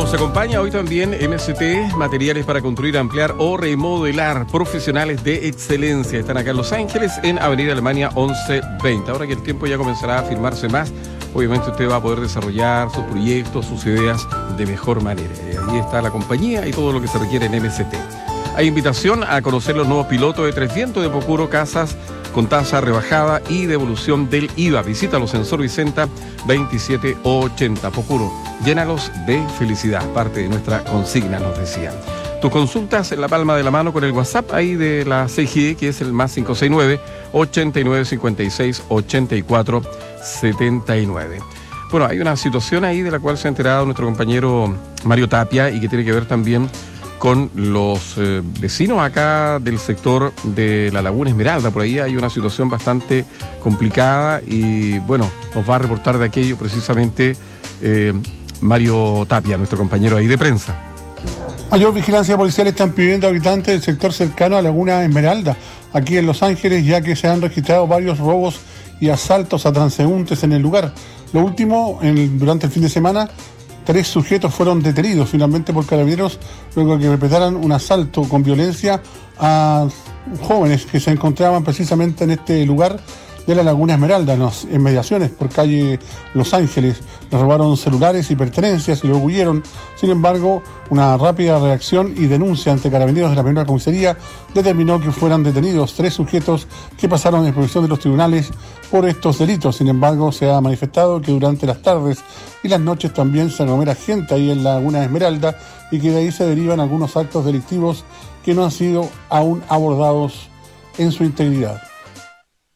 Nos acompaña hoy también MCT, materiales para construir, ampliar o remodelar, profesionales de excelencia. Están acá en Los Ángeles, en Avenida Alemania 1120. Ahora que el tiempo ya comenzará a firmarse más, obviamente usted va a poder desarrollar sus proyectos, sus ideas de mejor manera. Ahí está la compañía y todo lo que se requiere en MCT. Hay invitación a conocer los nuevos pilotos de Tres Vientos de Pocuro, casas con tasa rebajada y devolución del IVA. Visítalos en Sor Vicenta 2780. Pocuro, llénalos de felicidad. Parte de nuestra consigna, nos decían. Tus consultas en la palma de la mano con el WhatsApp ahí de la CGE, que es el más 569-8956-8479. Bueno, hay una situación ahí de la cual se ha enterado nuestro compañero Mario Tapia y que tiene que ver también con los vecinos acá del sector de la Laguna Esmeralda. Por ahí hay una situación bastante complicada y bueno, nos va a reportar de aquello precisamente Mario Tapia, nuestro compañero ahí de prensa. Mayor vigilancia policial están pidiendo a habitantes del sector cercano a Laguna Esmeralda, aquí en Los Ángeles, ya que se han registrado varios robos y asaltos a transeúntes en el lugar. Lo último, durante el fin de semana, 3 sujetos fueron detenidos finalmente por carabineros luego de que perpetraran un asalto con violencia a jóvenes que se encontraban precisamente en este lugar de la Laguna Esmeralda, en las inmediaciones por calle Los Ángeles. Les robaron celulares y pertenencias y luego huyeron. Sin embargo, una rápida reacción y denuncia ante carabineros de la primera comisaría determinó que fueran detenidos 3 sujetos que pasaron en exposición de los tribunales por estos delitos. Sin embargo, se ha manifestado que durante las tardes y las noches también se aglomera gente ahí en la Laguna Esmeralda y que de ahí se derivan algunos actos delictivos que no han sido aún abordados en su integridad.